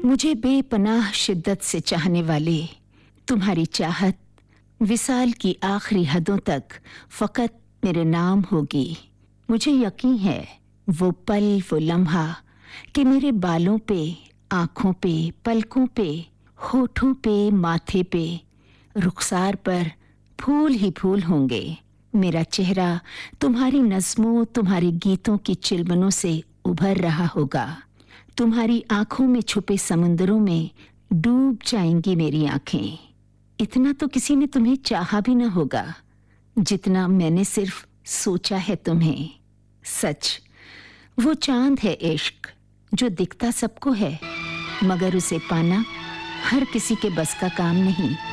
मुझे बेपनाह शिद्दत से चाहने वाले, तुम्हारी चाहत विसाल की आखिरी हदों तक फकत मेरे नाम होगी। मुझे यकीन है वो पल, वो लम्हा कि मेरे बालों पे, आंखों पे, पलकों पे, होठों पे, माथे पे, रुखसार पर फूल ही फूल होंगे। मेरा चेहरा तुम्हारी नज़्मों, तुम्हारे गीतों की चिलमनों से उभर रहा होगा। तुम्हारी आंखों में छुपे समुंदरों में डूब जाएंगी मेरी आंखें। इतना तो किसी ने तुम्हें चाहा भी ना होगा जितना मैंने सिर्फ सोचा है तुम्हें। सच, वो चांद है इश्क जो दिखता सबको है, मगर उसे पाना हर किसी के बस का काम नहीं।